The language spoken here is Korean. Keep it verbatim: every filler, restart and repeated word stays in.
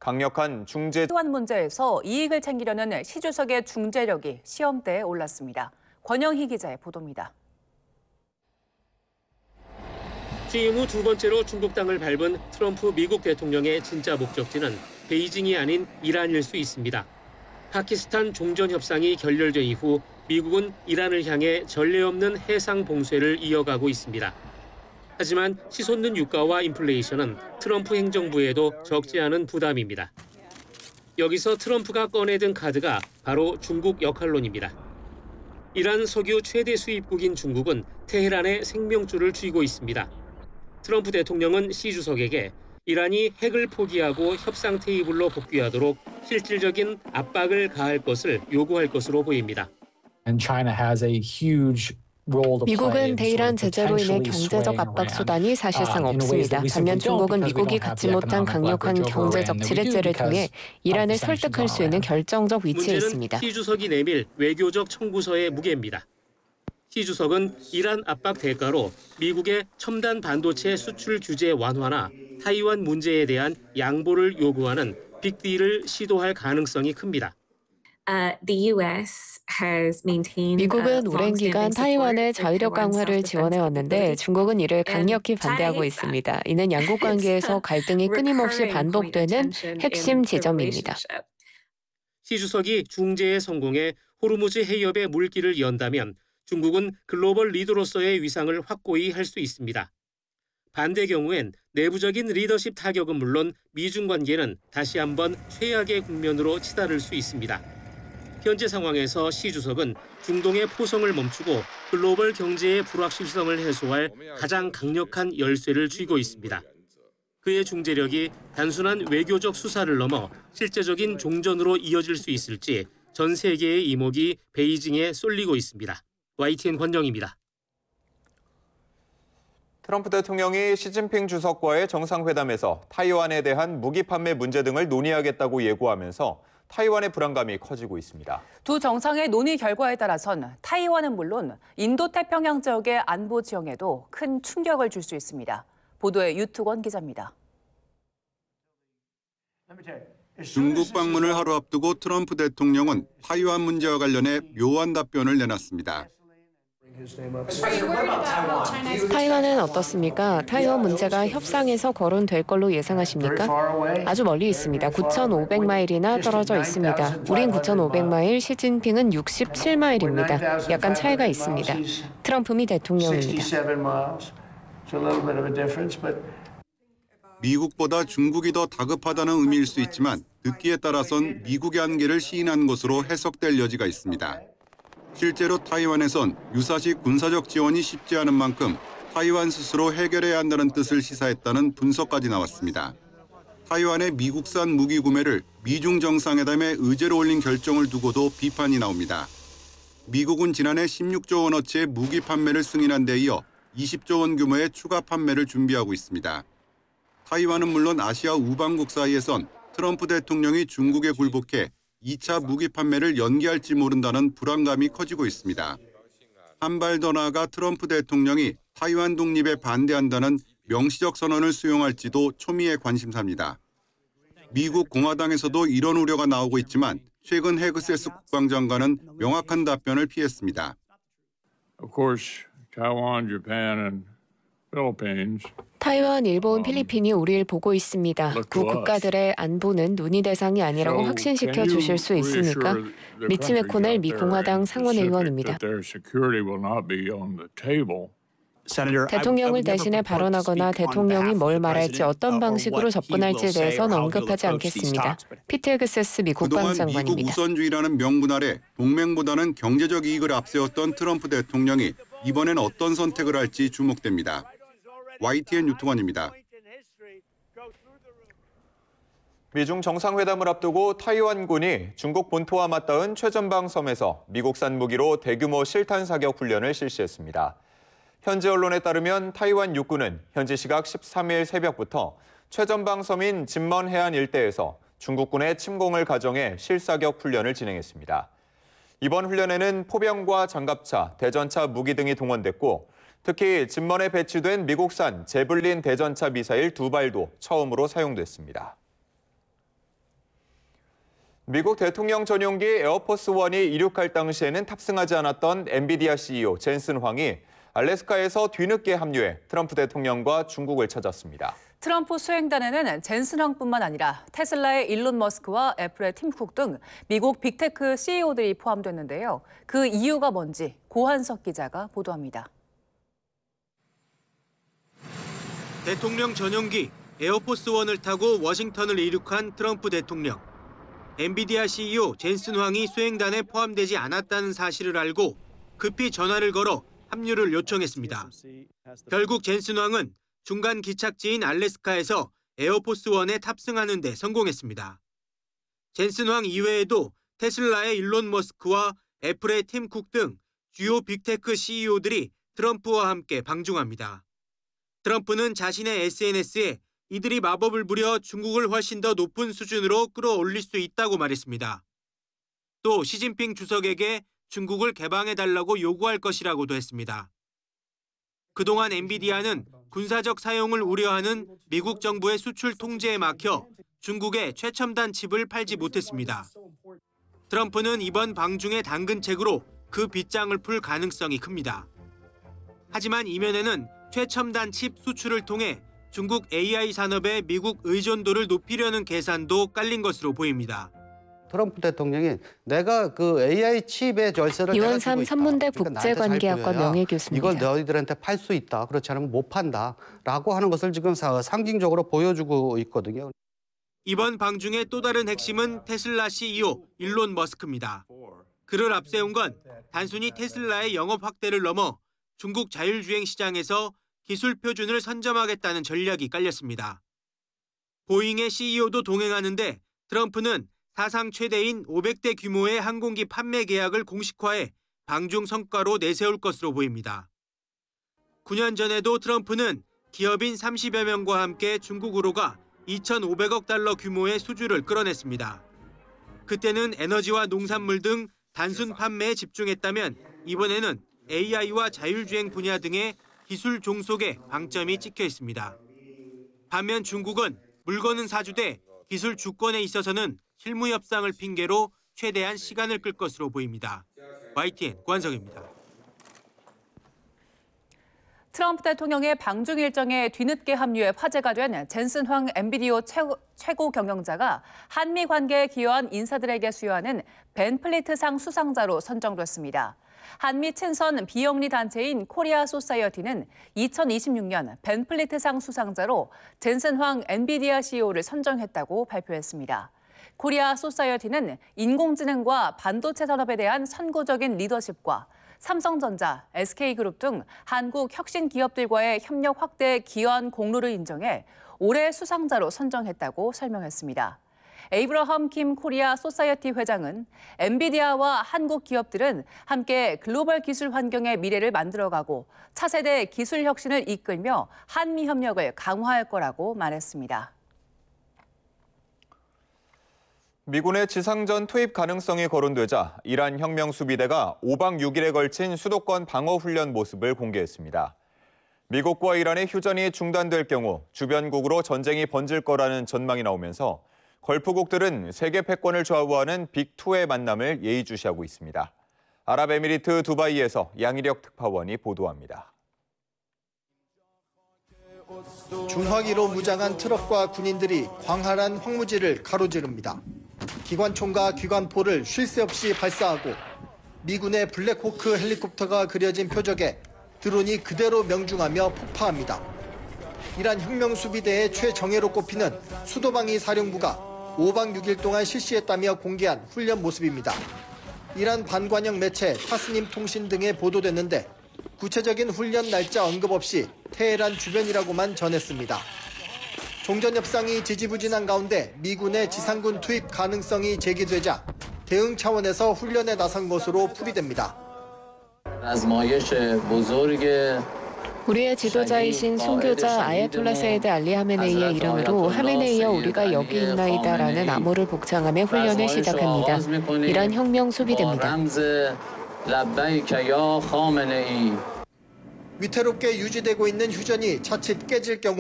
강력한 중재 타이완 문제에서 이익을 챙기려는 시 주석의 중재력이 시험대에 올랐습니다. 권영희 기자의 보도입니다. 취임 후 두 번째로 중국 땅을 밟은 트럼프 미국 대통령의 진짜 목적지는 베이징이 아닌 이란일 수 있습니다. 파키스탄 종전 협상이 결렬된 이후 미국은 이란을 향해 전례 없는 해상 봉쇄를 이어가고 있습니다. 하지만 치솟는 유가와 인플레이션은 트럼프 행정부에도 적지 않은 부담입니다. 여기서 트럼프가 꺼내든 카드가 바로 중국 역할론입니다. 이란 석유 최대 수입국인 중국은 테헤란의 생명줄을 쥐고 있습니다. 트럼프 대통령은 시 주석에게 이란이 핵을 포기하고 협상 테이블로 복귀하도록 실질적인 압박을 가할 것을 요구할 것으로 보입니다. And China has a huge 미국은 대이란 제재로 인해 경제적 압박 수단이 사실상 없습니다. 반면 중국은 미국이 갖지 못한 강력한 경제적 지렛대를 통해 이란을 설득할 수 있는 결정적 위치에 있습니다. 문제는 시 주석이 내밀 외교적 청구서의 무게입니다. 시 주석은 이란 압박 대가로 미국의 첨단 반도체 수출 규제 완화나 타이완 문제에 대한 양보를 요구하는 빅딜을 시도할 가능성이 큽니다. Uh, the U S has maintained, 미국은 오랜 기간 타이완의 자위력 강화를 지원해왔는데 중국은 이를 강력히 반대하고 있습니다. 이는 양국 관계에서 갈등이 끊임없이 반복되는 핵심 지점입니다. 시 주석이 중재에 성공해 호르무즈 해협의 물길을 연다면 중국은 글로벌 리더로서의 위상을 확고히 할 수 있습니다. 반대 경우엔 내부적인 리더십 타격은 물론 미중 관계는 다시 한번 최악의 국면으로 치달을 수 있습니다. 현재 상황에서 시 주석은 중동의 포성을 멈추고 글로벌 경제의 불확실성을 해소할 가장 강력한 열쇠를 쥐고 있습니다. 그의 중재력이 단순한 외교적 수사를 넘어 실제적인 종전으로 이어질 수 있을지 전 세계의 이목이 베이징에 쏠리고 있습니다. 와이티엔 권영입니다. 트럼프 대통령이 시진핑 주석과의 정상회담에서 타이완에 대한 무기 판매 문제 등을 논의하겠다고 예고하면서 타이완의 불안감이 커지고 있습니다. 두 정상의 논의 결과에 따라선 타이완은 물론 인도태평양 지역의 안보 지형에도 큰 충격을 줄 수 있습니다. 보도에 유특원 기자입니다. 중국 방문을 하루 앞두고 트럼프 대통령은 타이완 문제와 관련해 묘한 답변을 내놨습니다. 타이완은 어떻습니까? 타이완 문제가 협상에서 거론될 걸로 예상하십니까? 아주 멀리 있습니다. 구천오백 마일이나 떨어져 있습니다. 우린 구천오백 마일, 시진핑은 육십칠 마일입니다. 약간 차이가 있습니다. 트럼프 미 대통령입니다. 미국보다 중국이 더 다급하다는 의미일 수 있지만 듣기에 따라선 미국의 한계를 시인한 것으로 해석될 여지가 있습니다. 실제로 타이완에선 유사시 군사적 지원이 쉽지 않은 만큼 타이완 스스로 해결해야 한다는 뜻을 시사했다는 분석까지 나왔습니다. 타이완의 미국산 무기 구매를 미중 정상회담에 의제로 올린 결정을 두고도 비판이 나옵니다. 미국은 지난해 십육조 원어치의 무기 판매를 승인한 데 이어 이십조 원 규모의 추가 판매를 준비하고 있습니다. 타이완은 물론 아시아 우방국 사이에선 트럼프 대통령이 중국에 굴복해 이 차 무기 판매를 연기할지 모른다는 불안감이 커지고 있습니다. 한 발 더 나아가 트럼프 대통령이 타이완 독립에 반대한다는 명시적 선언을 수용할지도 초미의 관심사입니다. 미국 공화당에서도 이런 우려가 나오고 있지만 최근 헤그세스 국방장관은 명확한 답변을 피했습니다. Of course, Taiwan, Japan, and Philippines. 타이완, 일본, 필리핀이 우리를 보고 있습니다. 두 국가들의 안보는 논의 대상이 아니라고 확신시켜 주실 수 있습니까? 미치 메코넬 미 공화당 상원의원입니다. 대통령을 대신해 발언하거나 대통령이 뭘 말할지 어떤 방식으로 접근할지에 대해서는 언급하지 않겠습니다. 피트 헤그세스 미 국방장관입니다. 그동안 미국 우선주의라는 명분 아래 동맹보다는 경제적 이익을 앞세웠던 트럼프 대통령이 이번엔 어떤 선택을 할지 주목됩니다. 와이티엔 유특원입니다. 미중 정상회담을 앞두고 타이완군이 중국 본토와 맞닿은 최전방 섬에서 미국산 무기로 대규모 실탄 사격 훈련을 실시했습니다. 현지 언론에 따르면 타이완 육군은 현지 시각 십삼일 새벽부터 최전방 섬인 진먼 해안 일대에서 중국군의 침공을 가정해 실사격 훈련을 진행했습니다. 이번 훈련에는 포병과 장갑차, 대전차 무기 등이 동원됐고 특히 진먼에 배치된 미국산 제블린 대전차 미사일 두 발도 처음으로 사용됐습니다. 미국 대통령 전용기 에어포스원이 이륙할 당시에는 탑승하지 않았던 엔비디아 씨이오 젠슨 황이 알래스카에서 뒤늦게 합류해 트럼프 대통령과 중국을 찾았습니다. 트럼프 수행단에는 젠슨 황뿐만 아니라 테슬라의 일론 머스크와 애플의 팀 쿡 등 미국 빅테크 씨이오들이 포함됐는데요. 그 이유가 뭔지 고한석 기자가 보도합니다. 대통령 전용기 에어포스원을 타고 워싱턴을 이륙한 트럼프 대통령. 엔비디아 씨이오 젠슨 황이 수행단에 포함되지 않았다는 사실을 알고 급히 전화를 걸어 합류를 요청했습니다. 결국 젠슨 황은 중간 기착지인 알래스카에서 에어포스원에 탑승하는 데 성공했습니다. 젠슨 황 이외에도 테슬라의 일론 머스크와 애플의 팀 쿡 등 주요 빅테크 씨이오들이 트럼프와 함께 방중합니다. 트럼프는 자신의 에스엔에스에 이들이 마법을 부려 중국을 훨씬 더 높은 수준으로 끌어올릴 수 있다고 말했습니다. 또 시진핑 주석에게 중국을 개방해달라고 요구할 것이라고도 했습니다. 그동안 엔비디아는 군사적 사용을 우려하는 미국 정부의 수출 통제에 막혀 중국에 최첨단 칩을 팔지 못했습니다. 트럼프는 이번 방중의 당근책으로 그 빗장을 풀 가능성이 큽니다. 하지만 이면에는 최첨단 칩 수출을 통해 중국 에이아이 산업의 미국 의존도를 높이려는 계산도 깔린 것으로 보입니다. 트럼프 대통령이 내가 그 에이아이 칩의 절세를 이원삼 산문대 국제관계학과 명예교수입니다. 이걸 너희들한테 팔 수 있다. 그렇지 않으면 못 판다라고 하는 것을 지금 상징적으로 보여주고 있거든요. 이번 방중의 또 다른 핵심은 테슬라 씨이오 일론 머스크입니다. 그를 앞세운 건 단순히 테슬라의 영업 확대를 넘어 중국 자율주행 시장에서 기술 표준을 선점하겠다는 전략이 깔렸습니다. 보잉의 씨이오도 동행하는데 트럼프는 사상 최대인 오백 대 규모의 항공기 판매 계약을 공식화해 방중 성과로 내세울 것으로 보입니다. 구 년 전에도 트럼프는 기업인 삼십여 명과 함께 중국으로 가 이천오백억 달러 규모의 수주를 끌어냈습니다. 그때는 에너지와 농산물 등 단순 판매에 집중했다면 이번에는 에이아이와 자율주행 분야 등의 기술 종속에 방점이 찍혀 있습니다. 반면 중국은 물건은 사주되 기술 주권에 있어서는 실무 협상을 핑계로 최대한 시간을 끌 것으로 보입니다. 와이티엔 고한석입니다. 트럼프 대통령의 방중 일정에 뒤늦게 합류해 화제가 된 젠슨 황 엔비디아 최고, 최고 경영자가 한미 관계에 기여한 인사들에게 수여하는 벤 플리트상 수상자로 선정됐습니다. 한미 친선 비영리 단체인 코리아 소사이어티는 이천이십육 년 벤 플리트상 수상자로 젠슨 황 엔비디아 씨이오를 선정했다고 발표했습니다. 코리아 소사이어티는 인공지능과 반도체 산업에 대한 선구적인 리더십과 삼성전자, 에스케이그룹 등 한국 혁신 기업들과의 협력 확대에 기여한 공로를 인정해 올해 수상자로 선정했다고 설명했습니다. 에이브러함 킴 코리아 소사이어티 회장은 엔비디아와 한국 기업들은 함께 글로벌 기술 환경의 미래를 만들어가고 차세대 기술 혁신을 이끌며 한미 협력을 강화할 거라고 말했습니다. 미군의 지상전 투입 가능성이 거론되자 이란 혁명수비대가 오 박 육 일에 걸친 수도권 방어훈련 모습을 공개했습니다. 미국과 이란의 휴전이 중단될 경우 주변국으로 전쟁이 번질 거라는 전망이 나오면서 걸프국들은 세계 패권을 좌우하는 빅투의 만남을 예의주시하고 있습니다. 아랍에미리트 두바이에서 양희력 특파원이 보도합니다. 중화기로 무장한 트럭과 군인들이 광활한 황무지를 가로지릅니다. 기관총과 기관포를 쉴 새 없이 발사하고 미군의 블랙호크 헬리콥터가 그려진 표적에 드론이 그대로 명중하며 폭파합니다. 이란 혁명수비대의 최정예로 꼽히는 수도방위 사령부가 오 박 육 일 동안 실시했다며 공개한 훈련 모습입니다. 이란 반관영 매체 타스님 통신 등에 보도됐는데 구체적인 훈련 날짜 언급 없이 테헤란 주변이라고만 전했습니다. 종전 협상이 지지부진한 가운데 미군의 지상군 투입 가능성이 제기되자 대응 차원에서 훈련에 나선 것으로 풀이됩니다. 우리의 지도자이신 순교자 아야톨라 세이드 알리 하메네이의 이름으로 하메네이여 우리가 여기 있나이다라는 암호를 복창하며 훈련을 시작합니다. 이란 혁명 수비대입니다. 위태롭게 유지되고 있는 휴전이 자칫 깨질 경우